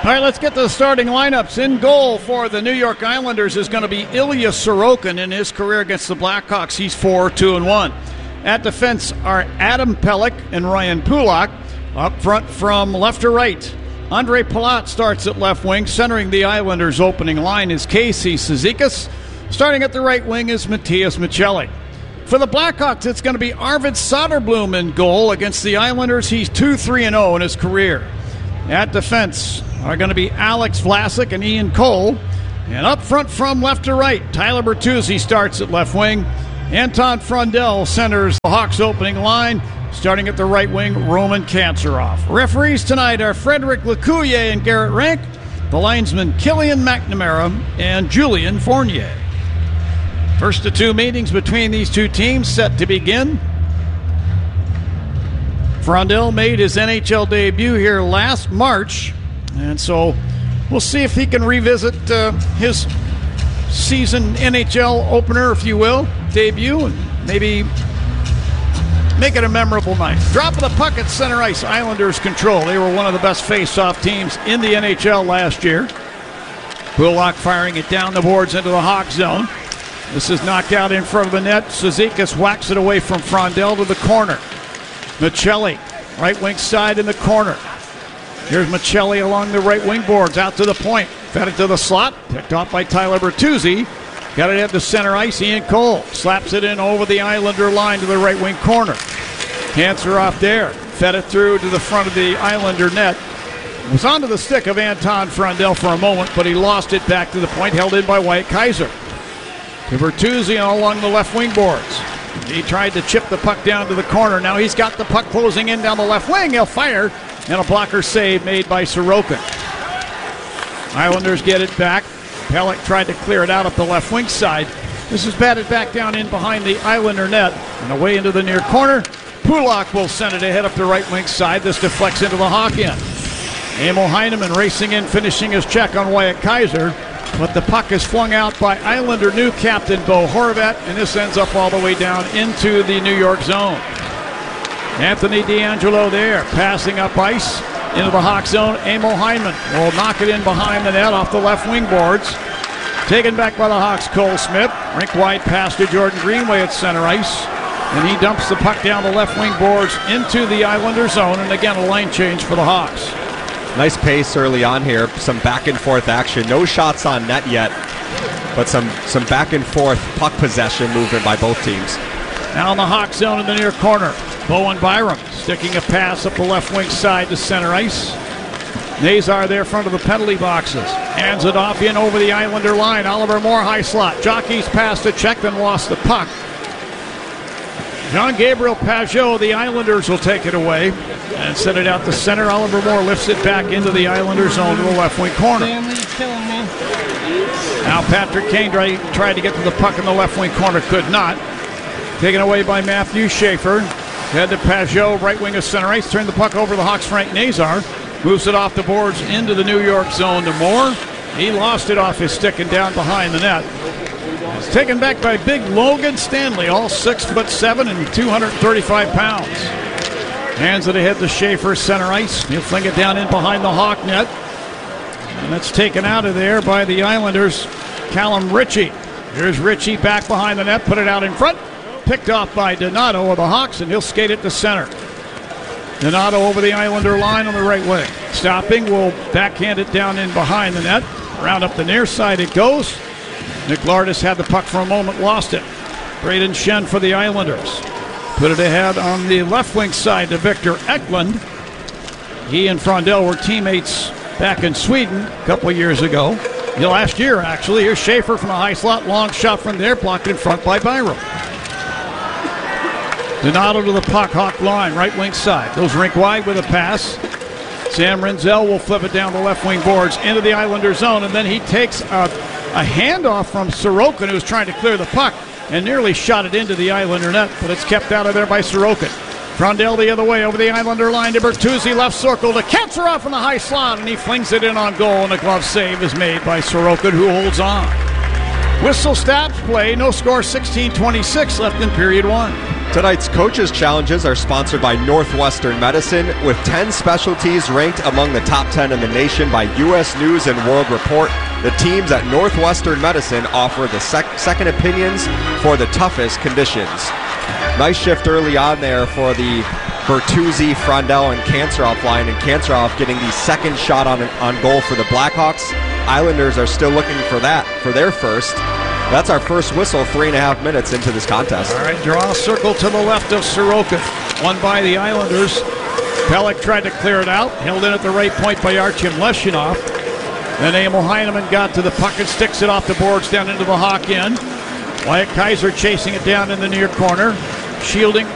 All right, let's get to the starting lineups. In goal for the New York Islanders is going to be Ilya Sorokin. In his career against the Blackhawks, he's 4-2-1. At defense are Adam Pelech and Ryan Pulock. Up front from left to right, Andre Palat starts at left wing. Centering the Islanders' opening line is Casey Cizikas. Starting at the right wing is Matias Maccelli. For the Blackhawks, it's going to be Arvid Soderblom in goal. Against the Islanders, he's 2-3-0 in his career. At defense are going to be Alex Vlasic and Ian Cole. And up front from left to right, Tyler Bertuzzi starts at left wing. Anton Frundell centers the Hawks' opening line. Starting at the right wing, Roman Kanserov. Referees tonight are Frederick Lecuyer and Garrett Rank. The linesmen Killian McNamara and Julian Fournier. First of two meetings between these two teams set to begin. Frundell made his NHL debut here last March, and so we'll see if he can revisit his season NHL opener, if you will, debut, and maybe make it a memorable night. Drop of the puck at center ice, Islanders control. They were one of the best face-off teams in the NHL last year. Pulock firing it down the boards into the Hawk zone. This is knocked out in front of the net. Cizikas whacks it away from Frundell to the corner. Maccelli, right wing side in the corner. Here's Maccelli along the right wing boards, out to the point. Fed it to the slot, picked off by Tyler Bertuzzi. Got it at the center ice, Ian Cole. Slaps it in over the Islander line to the right wing corner. Kanserov there. Fed it through to the front of the Islander net. It was onto the stick of Anton Frundell for a moment, but he lost it back to the point, held in by Wyatt Kaiser. To Bertuzzi along the left wing boards. He tried to chip the puck down to the corner. Now he's got the puck closing in down the left wing. He'll fire, and a blocker save made by Sorokin. Islanders get it back. Pelech tried to clear it out up the left wing side. This is batted back down in behind the Islander net and away into the near corner. Pulock will send it ahead up the right wing side. This deflects into the Hawk end. Emil Heineman racing in, finishing his check on Wyatt Kaiser. But the puck is flung out by Islander new captain Bo Horvat, and this ends up all the way down into the New York zone. Anthony DeAngelo there, passing up ice into the Hawk zone. Emil Heineman will knock it in behind the net off the left wing boards. Taken back by the Hawks, Cole Smith. Rink wide pass to Jordan Greenway at center ice. And he dumps the puck down the left wing boards into the Islander zone, and again a line change for the Hawks. Nice pace early on here, some back and forth action. No shots on net yet, but some back and forth puck possession movement by both teams. Now in the Hawk zone in the near corner, Bowen Byram sticking a pass up the left wing side to center ice. Nazar there front of the penalty boxes. Hands it off in over the Islander line. Oliver Moore high slot. Jockey's pass to check, then lost the puck. Jean-Gabriel Pageau, the Islanders will take it away and send it out to center. Oliver Moore lifts it back into the Islander zone to the left wing corner. Now Patrick Kane tried to get to the puck in the left wing corner, could not. Taken away by Matthew Schaefer. Head to Pageau, right wing of center ice. Turned the puck over the Hawks' Frank Nazar. Moves it off the boards into the New York zone to Moore. He lost it off his stick and down behind the net. It's taken back by big Logan Stanley, all 6'7" and 235 pounds. Hands it ahead to Schaefer, center ice. He'll fling it down in behind the Hawk net. And that's taken out of there by the Islanders' Callum Ritchie. Here's Ritchie back behind the net, put it out in front. Picked off by Donato of the Hawks, and he'll skate it to center. Donato over the Islander line on the right wing. Stopping, will backhand it down in behind the net. Round up the near side it goes. Nick Lardis had the puck for a moment, lost it. Braden Shen for the Islanders. Put it ahead on the left wing side to Victor Eklund. He and Frundell were teammates back in Sweden a couple of years ago. Last year, actually. Here's Schaefer from the high slot. Long shot from there, blocked in front by Byram. Donato to the puck, Hawk line, right wing side. Goes rink wide with a pass. Sam Renzel will flip it down the left wing boards into the Islander zone, and then he takes a handoff from Sorokin, who's trying to clear the puck, and nearly shot it into the Islander net, but it's kept out of there by Sorokin. Frundell the other way over the Islander line to Bertuzzi, left circle to Kanserov in the high slot, and he flings it in on goal, and a glove save is made by Sorokin, who holds on. Whistle stops play, no score, 16:26 left in period one. Tonight's Coaches Challenges are sponsored by Northwestern Medicine, with 10 specialties ranked among the top 10 in the nation by U.S. News and World Report. The teams at Northwestern Medicine offer the second opinions for the toughest conditions. Nice shift early on there for the Bertuzzi, Frondell, and Kanserov line, and Kanserov getting the second shot on goal for the Blackhawks. Islanders are still looking for that for their first. That's our first whistle, 3.5 minutes into this contest. All right, draw a circle to the left of Sorokin. Won by the Islanders. Pelech tried to clear it out. Held in at the right point by Artyom Leshinov. Then Emil Heineman got to the puck and sticks it off the boards down into the Hawk end. Wyatt Kaiser chasing it down in the near corner. Shielding